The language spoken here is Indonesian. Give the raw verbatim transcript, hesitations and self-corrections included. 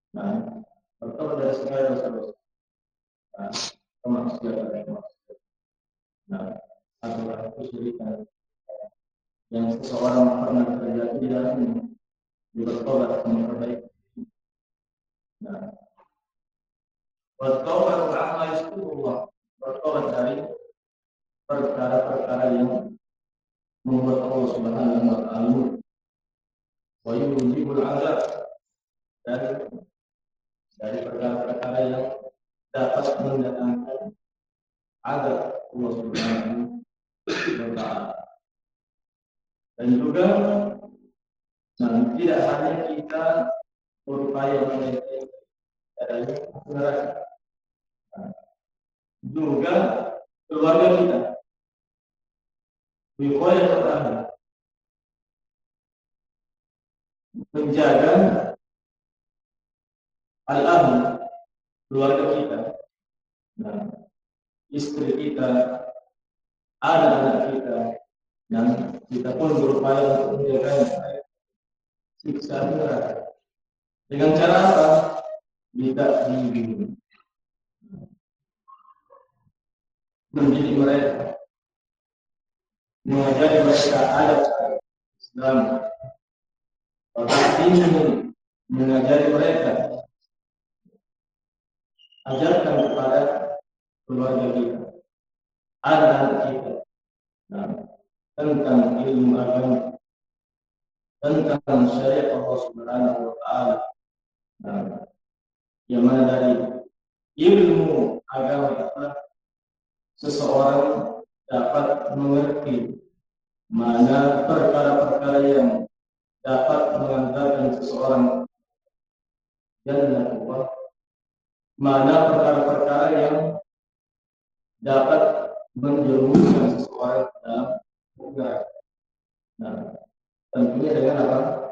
Nah, bertobat dari segala dosa-dosa. Nah, kemaksiatan dan maksiat. Nah, adalah kesulitan yang seseorang pernah terjadi di dalamnya. Dia bertobat memperbaiki. Nah, bertobat lama itu Allah. Bertobat dari perkara-perkara yang membuat Allah Subhanahu wa taala wa yujibul azab, dan dari perkara-perkara yang dapat mendatangkan azab Allah Subhanahu wa taala. Dan juga nah, tidak hanya kita berupaya menjadi dari neraka, nah, juga keluarga kita berupaya pertama menjaga al-aman keluarga kita, nah, istri kita, anak-anak kita, dan kita pun berupaya untuk menjaga siksa neraka. Dengan cara apa? Tidak dibimbing, mendidik mereka, mengajari mereka adab Islam, ini mengajari mereka, ajarkan kepada keluarga kita, anak-anak kita, nah, tentang ilmu agama, tentang syariat Allah Subhanahu wa taala. Nah, yang mana dari ilmu agama itu seseorang dapat mengerti mana perkara-perkara yang dapat mengantarkan seseorang jannah Allah, mana perkara-perkara yang dapat menjerumuskan seseorang dalam neraka. Nah, tentunya dengan apa?